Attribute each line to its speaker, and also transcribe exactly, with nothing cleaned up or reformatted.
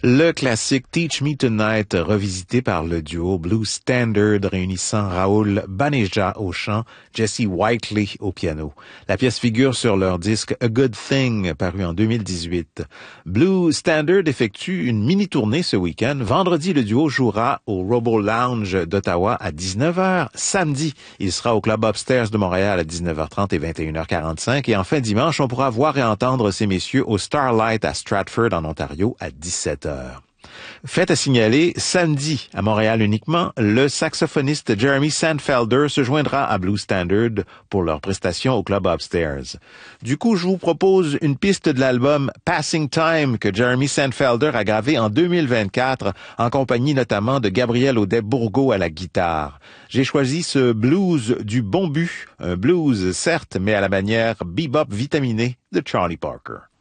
Speaker 1: Le classique Teach Me Tonight, revisité par le duo Blues Standard réunissant Raoul Baneja au chant, Jesse Whiteley au piano. La pièce figure sur leur disque A Good Thing, paru en deux mille dix-huit. Blues Standard effectue une mini-tournée ce week-end. Vendredi, le duo jouera au Robo Lounge d'Ottawa à dix-neuf heures. Samedi, il sera au Club Upstairs de Montréal à dix-neuf heures trente et vingt et une heures quarante-cinq. Et enfin, dimanche, on pourra voir et entendre ces messieurs au Starlight à Stratford en Ontario à dix-sept heures. Fait à signaler, samedi, à Montréal uniquement, le saxophoniste Jeremy Sandfelder se joindra à Blues Standard pour leur prestation au Club Upstairs. Du coup, je vous propose une piste de l'album Passing Time que Jeremy Sandfelder a gravé en deux mille vingt-quatre, en compagnie notamment de Gabriel Audet-Bourgault à la guitare. J'ai choisi ce blues du bon but, un blues certes, mais à la manière bebop vitaminé de Charlie Parker.